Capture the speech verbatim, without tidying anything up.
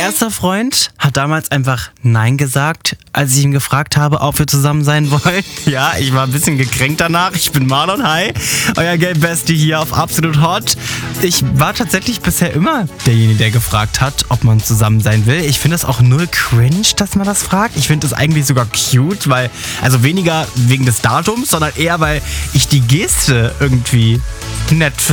erster Freund hat damals einfach Nein gesagt, als ich ihn gefragt habe, ob wir zusammen sein wollen. Ja, ich war ein bisschen gekränkt danach. Ich bin Marlon, hi. Euer Gay-Bestie hier auf Absolut Hot. Ich war tatsächlich bisher immer derjenige, der gefragt hat, ob man zusammen sein will. Ich finde das auch null cringe, dass man das fragt. Ich finde das eigentlich sogar cute, weil, also weniger wegen des Datums, sondern eher, weil ich die Geste irgendwie nett finde.